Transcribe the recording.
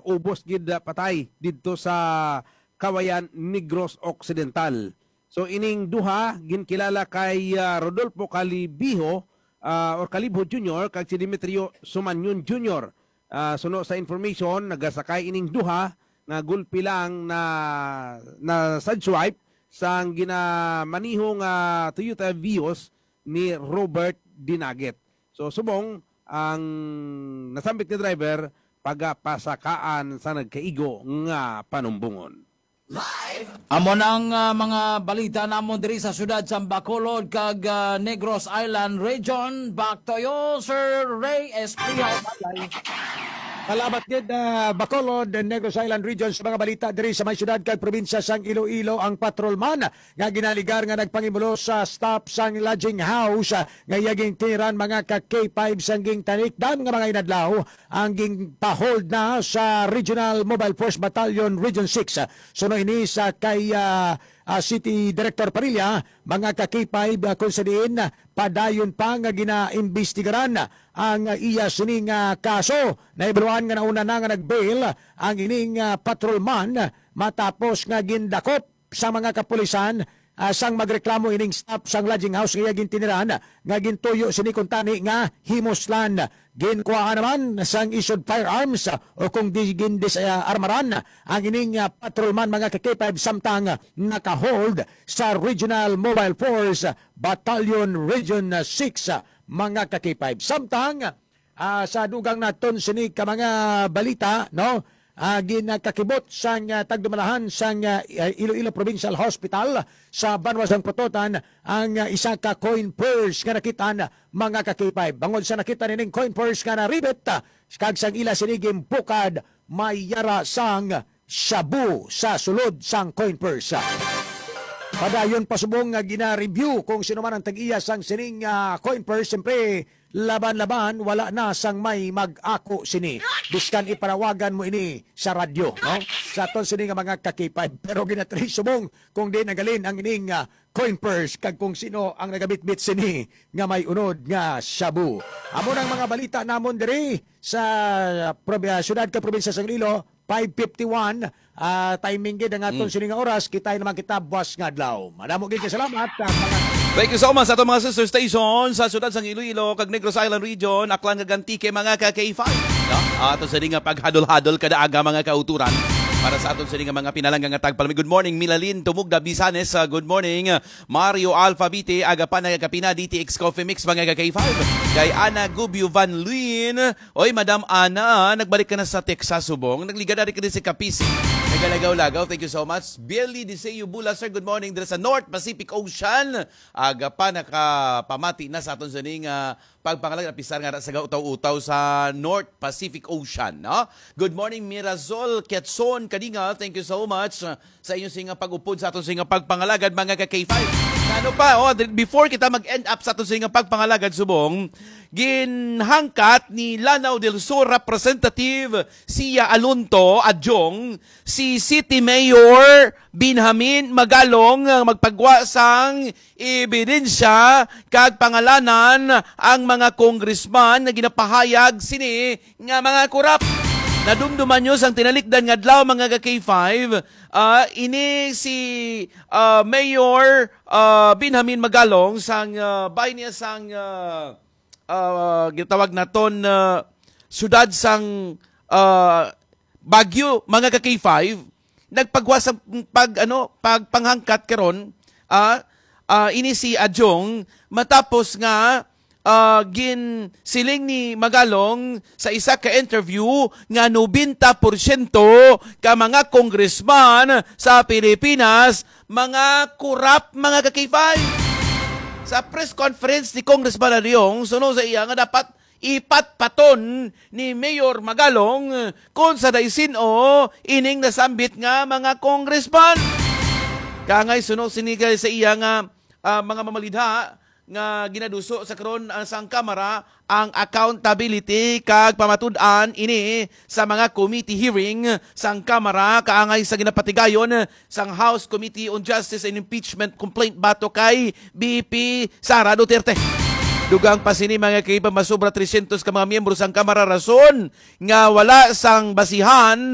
ubos gid patay didto sa Kawayan, Negros Occidental. So ining duha ginkilala kay Rodolfo Calibiho or Calibho Jr. kag si Demetrio Sumanyon Jr. Suno sa information, nagasakay ining duha nga gulpi lang na sideswipe sang ginamanihong Toyota Vios ni Robert Dinaget. So subong ang nasambit ni driver pagapasakaan sa nagkaigo nga panumbungon. Amo ang mga balita namon diri sa syudad sa Bacolod kag Negros Island Region. Back to you, Sir Ray Espriao. Salamat gid Bacolod, Negros Island Region sa mga balita diri sa may syudad kag probinsya sang Iloilo. Ang patrolman nga ginaligar nga nagpangimulo sa stop sang lodging house nga yaging tiran mga ka K5 sang ging tanikdan nga mga inadlaw ang ging pahold na sa Regional Mobile Force Battalion Region 6. Suno ini sa kay City Director Parilla, mga ka K5 kung sa diin padayon pa nga ginaimbestigaran ang iya sining kaso. Naibaluan nga nauna na nga nag-bail ang ining patrolman matapos nga gindakop sa mga kapulisan sang magreklamo ining stop sang lodging house nga gintiniran nga gintuyo sini kuntani nga himoslan. Ginkuha naman sang issued firearms o kung di armaran ang ining patrolman mga ka-K5 samtang nakahold sa Regional Mobile Force Battalion Region 6 mga ka-K5. Samtang sa dugang naton sini ka mga balita, no? Ginakakibot sang tagdumalahan sang Iloilo Provincial Hospital sa Banwasang Putotan ang isa ka coin purse nga nakitaan mga ka-K5. Bangod sa nakita nining coin purse nga naribet kag sang ila sinigim bukad may yara sang shabu sa sulod sang coin purse. Padayon pasubong nga gina-review kung sino man ang tag-iya sang sining coin purse. Siyempre laban-laban wala na sang may mag-ako sini. Biskan iparawagan mo ini sa radyo, no? Sa aton sini nga mga ka-K5. Pero ginatri subong kung di nagalin ang ining coin purse kag kung sino ang nagabitbit sini nga may unod nga shabu. Amo nang mga balita namon diri sa syudad ka probinsya sang Iloilo. 5:51 timing gid ang aton sini nga oras. Kitay naman kita buwas nga adlaw. Madamo gid salamat sa mga Thank you so much sa itong mga sister stations sa syudad sang Iloilo kag Negros Island Region. Aklang nga ganti kay mga ka-K5. No? Ato sa nga paghadol-hadol kada aga mga kauturan. Para sa aton sa mga pinalanggang nga tagpalami. Good morning, Milalin Tumugda Bisanes. Good morning, Mario Alfabite. Aga pa nagkapina DTX Coffee Mix mga ka-K5. Kay Ana Gubio Van Luin. Oy, Madam Ana, nagbalik ka na sa Texas subong. Nagliga na rin ka din si Kapisi. Nagalagaw-lagaw. Thank you so much. Billy Diseyo Bula, sir. Good morning. Dito sa North Pacific Ocean. Aga pa nakapamati na sa aton sa pagpangalag na pisar nga sa utaw-utaw sa North Pacific Ocean. No? Good morning, Mirazol Quezon Kadinga. Thank you so much sa inyong singa pag-upod sa aton singa pagpangalagad mga ka-K5. Ano pa, before kita mag-end up sa aton singa pagpangalagad subong, ginhangkat ni Lanao del Sur Representative Sia Alunto Adjong si City Mayor Benjamin Magalong magpagwa sang ebidensya kag pangalanan ang mga congressman na ginapahayag sini nga mga kurap. Nadumduman nyo sang tinalikdan nga adlaw mga ka-K5 ini si Mayor Benjamin Magalong sang bahay niya sang gitawag naton syudad sang Baguio mga ka-K5 nagpagwas ang pagpanghangkat karon ini si Adjong matapos nga gin siling ni Magalong sa isa ka interview nga 90% ka mga congressman sa Pilipinas mga kurap mga ka-K5. Sa press conference ni Congressman Aryong, suno sa iya nga dapat ipatpaton ni Mayor Magalong kung sa daisino ining nasambit nga mga congressman. Kangay suno sinigay sa iya nga mga mamalidha nga ginaduso sa karon sang kamera ang accountability kag pamatud-an ini sa mga committee hearing sang kamera kaangay sa ginapatigayon sang House Committee on Justice and Impeachment complaint bato kay BP Sara Duterte. Dugang pa sini mga kaiba masobra 300 ka mga miyembro sang kamera rason nga wala sang basihan